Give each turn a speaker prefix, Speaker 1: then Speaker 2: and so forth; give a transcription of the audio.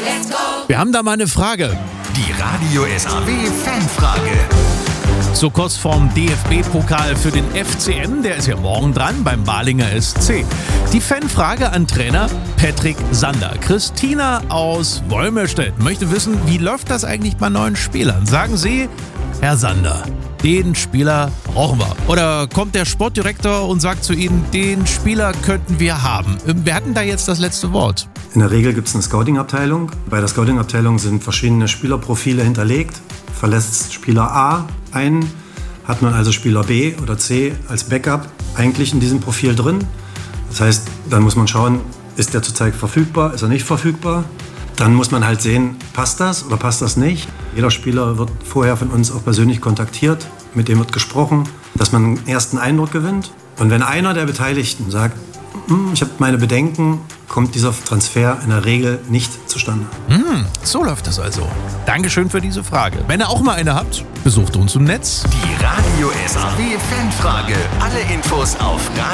Speaker 1: Wir haben da mal eine Frage.
Speaker 2: Die Radio SAW Fanfrage.
Speaker 1: So kurz vorm DFB-Pokal für den FCM, der ist ja morgen dran beim Balinger SC. Die Fanfrage an Trainer Patrick Sander. Christina aus Wolmerstedt möchte wissen, wie läuft das eigentlich bei neuen Spielern? Sagen Sie, Herr Sander, den Spieler brauchen wir. Oder kommt der Sportdirektor und sagt zu Ihnen, den Spieler könnten wir haben. Wer hat denn da jetzt das letzte Wort?
Speaker 3: In der Regel gibt es eine Scouting-Abteilung. Bei der Scouting-Abteilung sind verschiedene Spielerprofile hinterlegt. Verlässt Spieler A ein, hat man also Spieler B oder C als Backup eigentlich in diesem Profil drin. Das heißt, dann muss man schauen, ist der zurzeit verfügbar, ist er nicht verfügbar. Dann muss man halt sehen, passt das oder passt das nicht. Jeder Spieler wird vorher von uns auch persönlich kontaktiert, mit dem wird gesprochen, dass man einen ersten Eindruck gewinnt. Und wenn einer der Beteiligten sagt, ich habe meine Bedenken, kommt dieser Transfer in der Regel nicht zustande.
Speaker 1: So läuft das also. Dankeschön für diese Frage. Wenn ihr auch mal eine habt, besucht uns im Netz.
Speaker 2: Die Radio SAW Fanfrage. Alle Infos auf